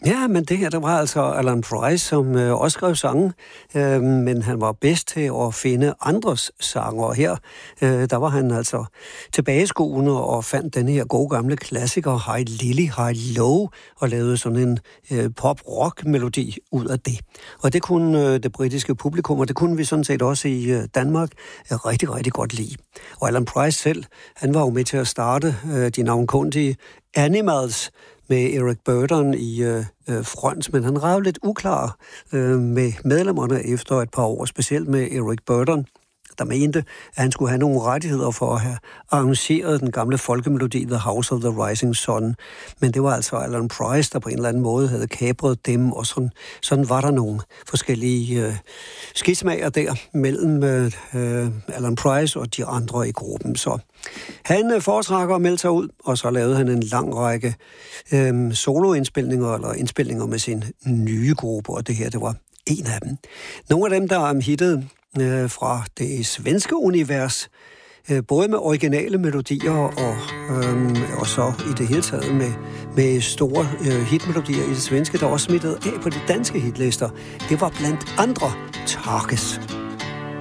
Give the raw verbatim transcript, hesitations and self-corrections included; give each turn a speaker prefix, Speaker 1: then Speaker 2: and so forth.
Speaker 1: Ja, men det her, der var altså Alan Price, som øh, også skrev sange, øh, men han var bedst til at finde andres sanger. Og her, øh, der var han altså tilbageskuende og fandt den her gode gamle klassiker, Hi Lily, Hi Low, og lavede sådan en øh, pop-rock-melodi ud af det. Og det kunne øh, det britiske publikum, og det kunne vi sådan set også i øh, Danmark øh, rigtig, rigtig godt lide. Og Alan Price selv, han var jo med til at starte øh, de navnkundige Animals med Eric Burdon i øh, front, men han var lidt uklar øh, med medlemmerne efter et par år, specielt med Eric Burdon, der mente, at han skulle have nogle rettigheder for at have arrangeret den gamle folkemelodi The House of the Rising Sun. Men det var altså Alan Price, der på en eller anden måde havde kapret dem, og sådan, sådan var der nogle forskellige øh, skismager der mellem øh, Alan Price og de andre i gruppen. Så han øh, foretrækker at melde sig ud, og så lavede han en lang række øh, soloindspilninger eller indspilninger med sin nye gruppe, og det her, det var en af dem. Nogle af dem, der er hittet øh, fra det svenske univers, øh, både med originale melodier og, øh, og så i det hele taget med, med store øh, hitmelodier i det svenske, der også smittede af på de danske hitlister. Det var blandt andre Tarkes.